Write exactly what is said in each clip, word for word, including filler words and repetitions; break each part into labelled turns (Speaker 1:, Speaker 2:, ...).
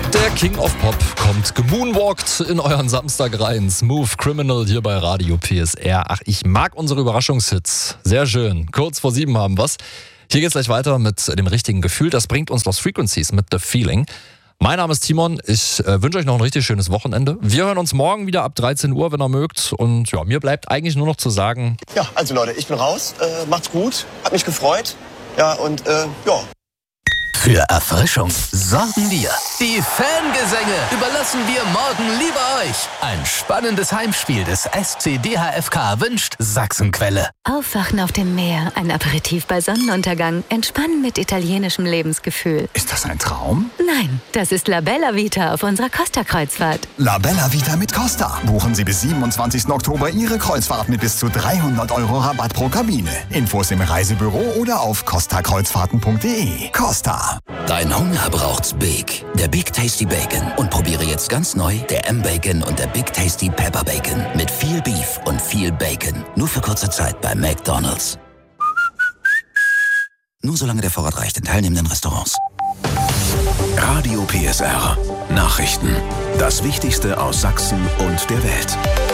Speaker 1: Der King of Pop kommt gemoonwalkt in euren Samstag rein. Smooth Criminal hier bei Radio P S R. Ach, ich mag unsere Überraschungshits. Sehr schön. Kurz vor sieben haben wir's. Hier geht's gleich weiter mit dem richtigen Gefühl. Das bringt uns Lost Frequencies mit The Feeling. Mein Name ist Timon. Ich äh, wünsche euch noch ein richtig schönes Wochenende. Wir hören uns morgen wieder ab dreizehn Uhr, wenn ihr mögt. Und ja, mir bleibt eigentlich nur noch zu sagen...
Speaker 2: Ja, also Leute, ich bin raus. Äh, macht's gut. Hat mich gefreut. Ja, und äh, ja...
Speaker 3: Für Erfrischung sorgen wir. Die Fangesänge überlassen wir morgen lieber euch. Ein spannendes Heimspiel des S C D H F K wünscht Sachsenquelle.
Speaker 4: Aufwachen auf dem Meer, ein Aperitif bei Sonnenuntergang, entspannen mit italienischem Lebensgefühl.
Speaker 5: Ist das ein Traum?
Speaker 4: Nein, das ist La Bella Vita auf unserer Costa-Kreuzfahrt.
Speaker 5: La Bella Vita mit Costa. Buchen Sie bis siebenundzwanzigsten Oktober Ihre Kreuzfahrt mit bis zu dreihundert Euro Rabatt pro Kabine. Infos im Reisebüro oder auf costa kreuzfahrten punkt de. Costa.
Speaker 3: Dein Hunger braucht's Big. Der Big Tasty Bacon. Und probiere jetzt ganz neu der M-Bacon und der Big Tasty Pepper Bacon. Mit viel Beef und viel Bacon. Nur für kurze Zeit bei McDonald's. Nur solange der Vorrat reicht in teilnehmenden Restaurants.
Speaker 6: Radio P S R. Nachrichten. Das Wichtigste aus Sachsen und der Welt.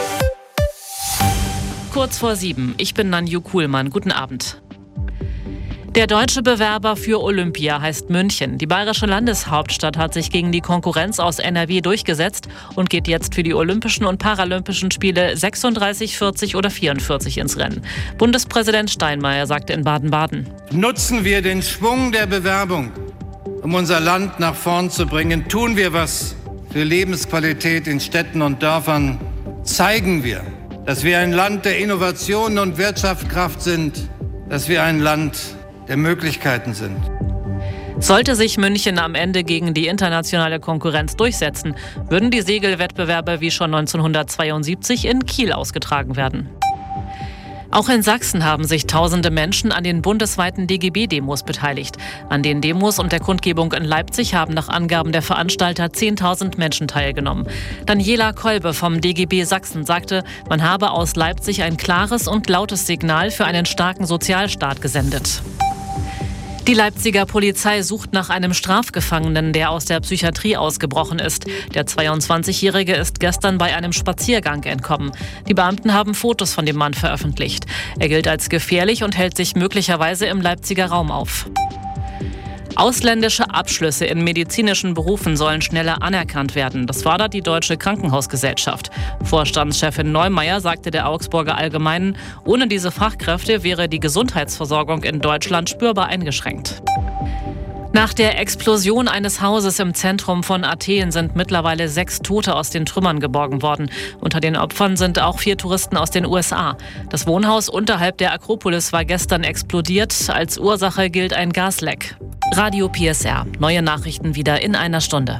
Speaker 7: Kurz vor sieben. Ich bin Nanju Kuhlmann. Guten Abend. Der deutsche Bewerber für Olympia heißt München. Die bayerische Landeshauptstadt hat sich gegen die Konkurrenz aus N R W durchgesetzt und geht jetzt für die Olympischen und Paralympischen Spiele sechsunddreißig, vierzig oder vierundvierzig ins Rennen. Bundespräsident Steinmeier sagte in Baden-Baden:
Speaker 8: Nutzen wir den Schwung der Bewerbung, um unser Land nach vorn zu bringen. Tun wir was für Lebensqualität in Städten und Dörfern. Zeigen wir, dass wir ein Land der Innovation und Wirtschaftskraft sind, dass wir ein Land der Möglichkeiten sind.
Speaker 7: Sollte sich München am Ende gegen die internationale Konkurrenz durchsetzen, würden die Segelwettbewerbe wie schon neunzehnhundertzweiundsiebzig in Kiel ausgetragen werden. Auch in Sachsen haben sich tausende Menschen an den bundesweiten D G B-Demos beteiligt. An den Demos und der Kundgebung in Leipzig haben nach Angaben der Veranstalter zehntausend Menschen teilgenommen. Daniela Kolbe vom D G B Sachsen sagte, man habe aus Leipzig ein klares und lautes Signal für einen starken Sozialstaat gesendet. Die Leipziger Polizei sucht nach einem Strafgefangenen, der aus der Psychiatrie ausgebrochen ist. Der zweiundzwanzigjährige ist gestern bei einem Spaziergang entkommen. Die Beamten haben Fotos von dem Mann veröffentlicht. Er gilt als gefährlich und hält sich möglicherweise im Leipziger Raum auf. Ausländische Abschlüsse in medizinischen Berufen sollen schneller anerkannt werden. Das fordert die Deutsche Krankenhausgesellschaft. Vorstandschefin Neumeier sagte der Augsburger Allgemeinen, ohne diese Fachkräfte wäre die Gesundheitsversorgung in Deutschland spürbar eingeschränkt. Nach der Explosion eines Hauses im Zentrum von Athen sind mittlerweile sechs Tote aus den Trümmern geborgen worden. Unter den Opfern sind auch vier Touristen aus den U S A. Das Wohnhaus unterhalb der Akropolis war gestern explodiert. Als Ursache gilt ein Gasleck. Radio P S R. Neue Nachrichten wieder in einer Stunde.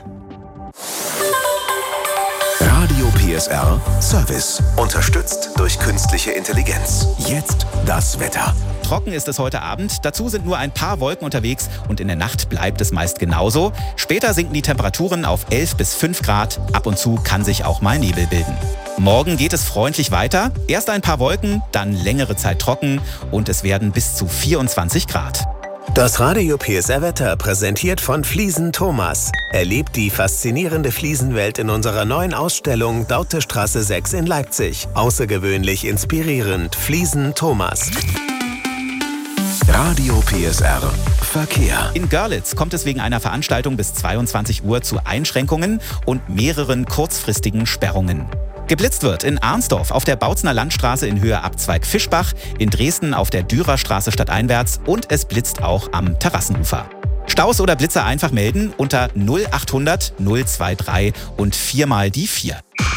Speaker 6: Radio P S R Service. Unterstützt durch künstliche Intelligenz. Jetzt das Wetter.
Speaker 9: Trocken ist es heute Abend, dazu sind nur ein paar Wolken unterwegs und in der Nacht bleibt es meist genauso. Später sinken die Temperaturen auf elf bis fünf Grad, ab und zu kann sich auch mal Nebel bilden. Morgen geht es freundlich weiter, erst ein paar Wolken, dann längere Zeit trocken und es werden bis zu vierundzwanzig Grad.
Speaker 10: Das Radio P S R-Wetter präsentiert von Fliesen Thomas. Erlebt die faszinierende Fliesenwelt in unserer neuen Ausstellung Dautestraße sechs in Leipzig. Außergewöhnlich inspirierend. Fliesen Thomas.
Speaker 6: Radio P S R Verkehr.
Speaker 9: In Görlitz kommt es wegen einer Veranstaltung bis zweiundzwanzig Uhr zu Einschränkungen und mehreren kurzfristigen Sperrungen. Geblitzt wird in Arnsdorf auf der Bautzner Landstraße in Höhe Abzweig Fischbach, in Dresden auf der Dürerstraße stadteinwärts und es blitzt auch am Terrassenufer. Staus oder Blitzer einfach melden unter null achthundert null drei drei und viermal die vier.